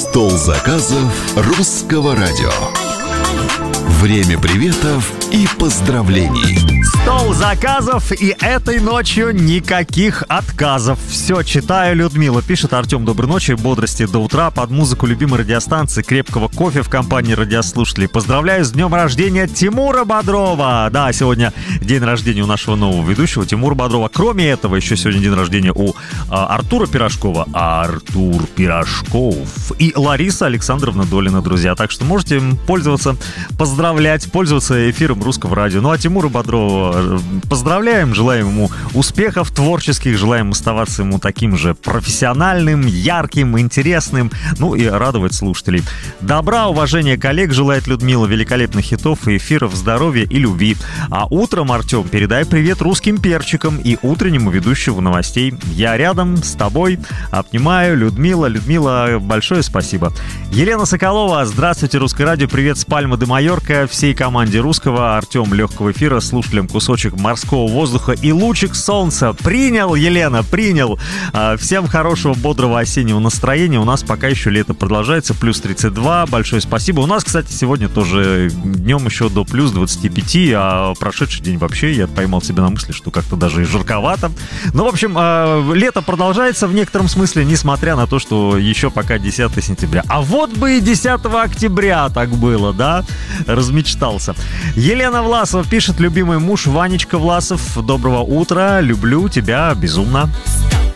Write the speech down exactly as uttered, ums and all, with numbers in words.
Стол заказов русского радио. Время приветов и поздравлений. Стол заказов, и этой ночью никаких отказов. Все, читаю, Людмила. Пишет: Артем, доброй ночи, бодрости до утра, под музыку любимой радиостанции, крепкого кофе в компании радиослушателей. Поздравляю с днем рождения Тимура Бодрова. Да, сегодня день рождения у нашего нового ведущего Тимура Бодрова. Кроме этого, еще сегодня день рождения у а, Артура Пирожкова. Артур Пирожков и Лариса Александровна Долина, друзья. Так что можете пользоваться, поздравлять, пользоваться эфиром русского радио. Ну а Тимура Бодрова поздравляем, желаем ему успехов творческих, желаем оставаться ему таким же профессиональным, ярким, интересным, ну и радовать слушателей. Добра, уважения коллег желает Людмила, великолепных хитов и эфиров, здоровья и любви. А утром, Артем, передай привет русским перчикам и утреннему ведущему новостей. Я рядом с тобой, обнимаю. Людмила, Людмила, большое спасибо. Елена Соколова, здравствуйте, Русское радио, привет с Пальмы де Майорка, всей команде Русского, Артем, легкого эфира, слушателям кусочек морского воздуха и лучик солнца. Принял, Елена, принял. Всем хорошего, бодрого осеннего настроения. У нас пока еще лето продолжается, плюс тридцать два. Большое спасибо. У нас, кстати, сегодня тоже днем еще до плюс двадцать пять, а прошедший день вообще я поймал себя на мысли, что как-то даже и жарковато. Ну, в общем, лето продолжается в некотором смысле, несмотря на то, что еще пока десятое сентября. А вот бы и десятого октября так было, да? Размечтался. Елена Власова пишет: любимый муж Ванечка Власов, доброго утра, люблю тебя безумно.